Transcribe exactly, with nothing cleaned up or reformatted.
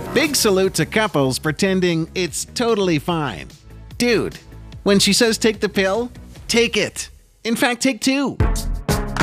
Big salute to couples pretending it's totally fine. Dude, when she says take the pill, take it. In fact, take two.